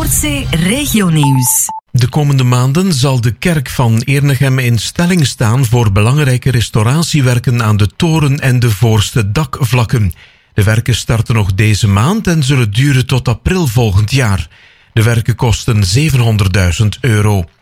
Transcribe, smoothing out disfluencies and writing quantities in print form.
Noordzee Regionieuws. De komende maanden zal de kerk van Eernegem in stelling staan voor belangrijke restauratiewerken aan de toren en de voorste dakvlakken. De werken starten nog deze maand en zullen duren tot april volgend jaar. De werken kosten €700.000.